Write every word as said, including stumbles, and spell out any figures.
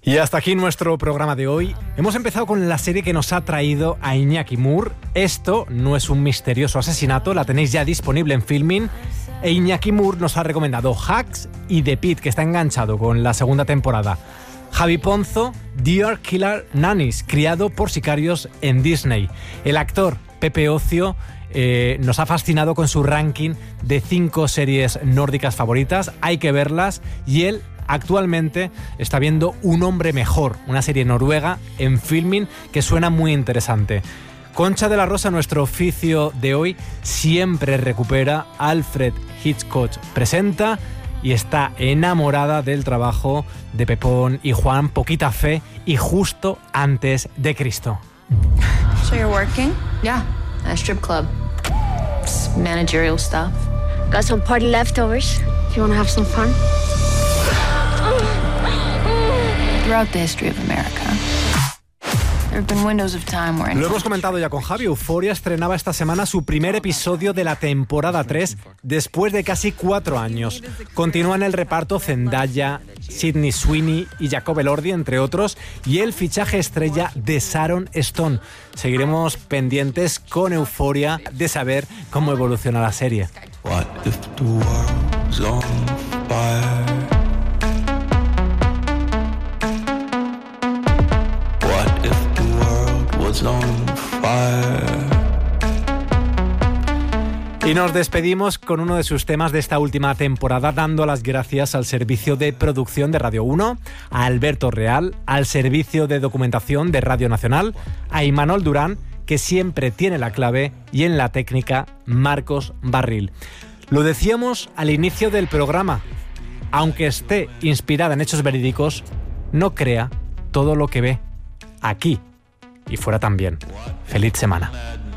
Y hasta aquí nuestro programa de hoy. Hemos empezado con la serie que nos ha traído a Iñaki Moore. Esto no es un misterioso asesinato, la tenéis ya disponible en Filmin. E Iñaki Moore nos ha recomendado Hacks y The Pitt, que está enganchado con la segunda temporada. Javi Ponzo, Dear Killer Nannies, criado por sicarios en Disney. El actor Pepe Ocio eh, nos ha fascinado con su ranking de cinco series nórdicas favoritas. Hay que verlas. Y él actualmente está viendo Un hombre mejor, una serie noruega en Filmin que suena muy interesante. Concha de la Rosa, nuestro oficio de hoy, siempre recupera. Alfred Hitchcock presenta y está enamorada del trabajo de Pepón y Juan, Poquita Fe y Justo antes de Cristo. So you're working? Yeah, at a strip club. It's managerial stuff. Got some party leftovers. If you want to have some fun. Throughout the history of America, there have been windows of time where... Lo hemos comentado ya con Javi. Euphoria estrenaba esta semana su primer episodio de la temporada tres después de casi cuatro años. Continúa en el reparto Zendaya, Sydney Sweeney y Jacob Elordi, entre otros, y el fichaje estrella de Sharon Stone. Seguiremos pendientes con Euphoria de saber cómo evoluciona la serie. What if the world's on fire? Y nos despedimos con uno de sus temas de esta última temporada, dando las gracias al servicio de producción de Radio uno, a Alberto Real, al servicio de documentación de Radio Nacional, a Imanol Durán, que siempre tiene la clave, y en la técnica, Marcos Barril. Lo decíamos al inicio del programa, aunque esté inspirada en hechos verídicos, no crea todo lo que ve aquí y fuera también. Feliz semana.